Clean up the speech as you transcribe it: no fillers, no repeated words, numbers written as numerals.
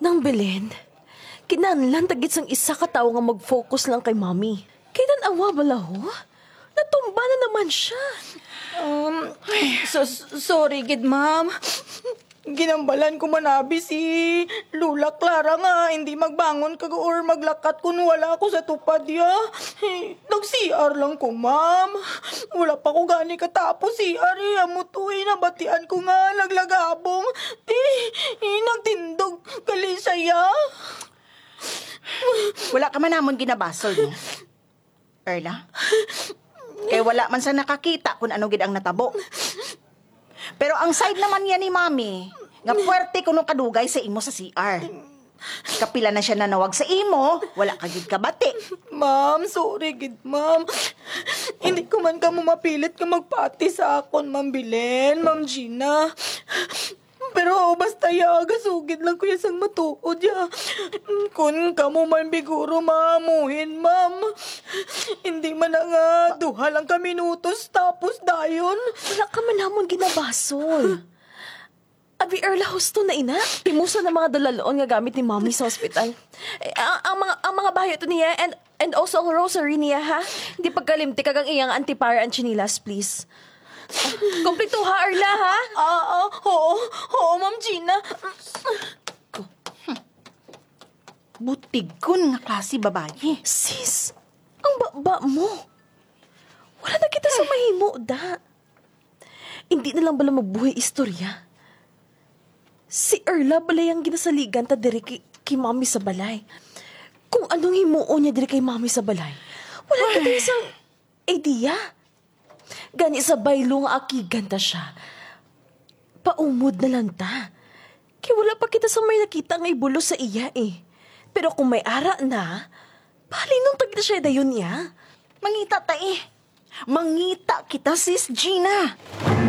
Nang Belen, kinahanglan tagit sang isa ka tawo nga mag-focus lang kay Mommy. Kailan awa bala ho? Natumba na naman siya. Sorry, gid, ma'am. Ginambalan ko manabi si Lula Clara nga hindi magbangon kag or maglakat kung wala ako sa tupad ya. Nag-CR lang ko, ma'am. Wala pa ko gani katapos CR eh. Amutoy, nabatian ko nga, naglagabong. Nagtindog kali saya. Wala ka man namon ginabasol, no? Erla? Kaya wala man sa nakakita kung ano gid ang natabo. Pero ang side naman niya ni Mami, nga puwerte kuno kadugay sa imo sa CR. Kapila na siya nanawag sa imo, wala ka gid kabati. Ma'am, sorry gid, ma'am. Hindi ko man ka mapilit ka magpati sa akon, Ma'am Belen, Ma'am Gina. Pero basta ya, gasugid lang ko yasang matuod ya. Kun kamo man biguro maamuhin, ma'am. Hindi man na nga, duha lang ka minutos tapos dayon. Wala ka man namon ginabasol. Abi Erla, husto na ina. Timusa na mga dalaloon nga gamit ni Mommy sa ospital. Ang mga bayo to niya and also ang rosary niya, ha? Hindi pagkalimti kagang iyang antipara and chinilas, please. Kompleto ha, Erla, ha? Oo, Ma'am Gina. Butig-kun nga klase babae. Sis, ang baba mo. Wala na kita sa mahimo, da. Hindi na lang bala magbuhay istorya. Si Erla balay ang ginasaligan ta diri kay Mami sa balay. Kung anong himuo niya diri kay Mami sa balay, wala kita isang idea. Gani sa baylo nga akigan ta siya. Paumod na lang ta. Kaya wala pa kita sa may nakita nga ibulo sa iya eh. Pero kung may ara na, palinong tagita siya dayon niya. Mangita ta eh. Mangita kita, sis Gina.